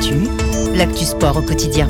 Actu, l'actu sport au quotidien.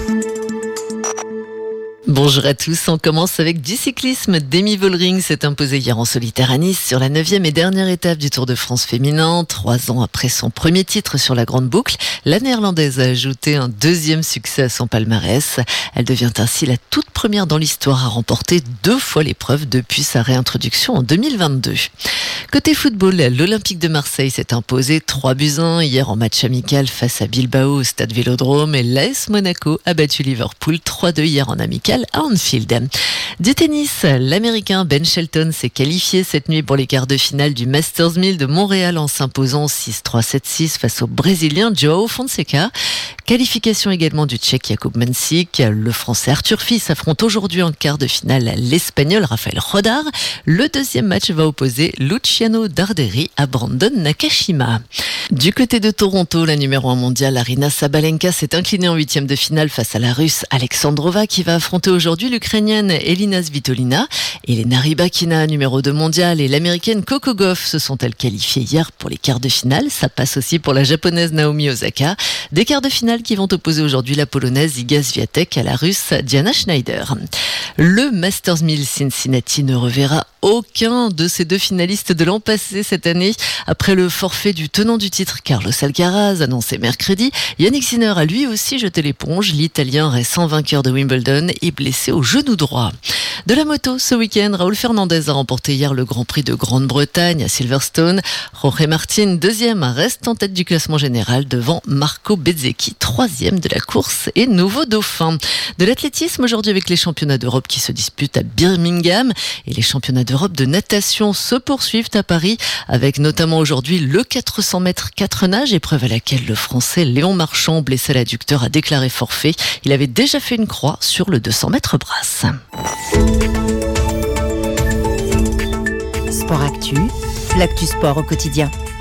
Bonjour à tous, on commence avec du cyclisme. Demi Vollering s'est imposée hier en solitaire à Nice sur la 9e et dernière étape du Tour de France féminin. 3 ans après son premier titre sur la Grande Boucle, la Néerlandaise a ajouté un deuxième succès à son palmarès. Elle devient ainsi la toute première dans l'histoire à remporter 2 fois l'épreuve depuis sa réintroduction en 2022. Côté football, l'Olympique de Marseille s'est imposé 3-1 hier en match amical face à Bilbao au stade Vélodrome, et l'AS Monaco a battu Liverpool 3-2 hier en amical à Anfield. Du tennis, l'Américain Ben Shelton s'est qualifié cette nuit pour les quarts de finale du Masters 1000 de Montréal en s'imposant 6-3, 7-6 face au Brésilien João Fonseca. Qualification également du Tchèque Jakub Mansík. Le Français Arthur Fils affronte aujourd'hui en quart de finale l'Espagnol Rafael Rodar. Le deuxième match va opposer Luciano Darderi à Brandon Nakashima. Du côté de Toronto, la numéro 1 mondiale Aryna Sabalenka s'est inclinée en 8e de finale face à la Russe Alexandrova, qui va affronter aujourd'hui l'Ukrainienne Elina Svitolina. Elena Rybakina, numéro 2 mondiale, et l'Américaine Coco Gauff se sont-elles qualifiées hier pour les quarts de finale. Ça passe aussi pour la Japonaise Naomi Osaka. Des quarts de finale qui vont opposer aujourd'hui la Polonaise Iga Swiatek à la Russe Diana Schneider. Le Masters 1000 Cincinnati ne reverra aucun de ces 2 finalistes de l'an passé cette année. Après le forfait du tenant du titre Carlos Alcaraz annoncé mercredi, Yannick Sinner a lui aussi jeté l'éponge. L'Italien récent vainqueur de Wimbledon est blessé au genou droit. De la moto, ce week-end, Raúl Fernandez a remporté hier le Grand Prix de Grande-Bretagne à Silverstone. Jorge Martin, 2e, reste en tête du classement général devant Marco Bezzecchi, 3e de la course et nouveau dauphin. De l'athlétisme aujourd'hui avec les championnats d'Europe qui se disputent à Birmingham, et les championnats d'Europe de natation se poursuivent à Paris avec notamment aujourd'hui le 400 mètres 4 nages, épreuve à laquelle le Français Léon Marchand, blessé à l'adducteur, a déclaré forfait. Il avait déjà fait une croix sur le 200 mètres brasse. Sport Actu, l'actu sport au quotidien.